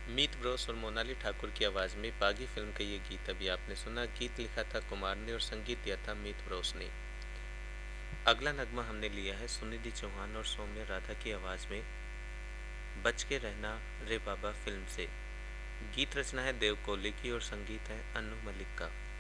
मीत Bros और मोनाली ठाकुर की आवाज़ में बागी फिल्म का ये गीत अभी आपने सुना। गीत लिखा था कुमार ने और संगीत दिया था मीत ब्रोस ने। अगला नगमा हमने लिया है सुनिधि चौहान और सौम्य राधा की आवाज़ में, बच के रहना रे बाबा फिल्म से। गीत रचना है देव कोहली की और संगीत है अनु मलिक का।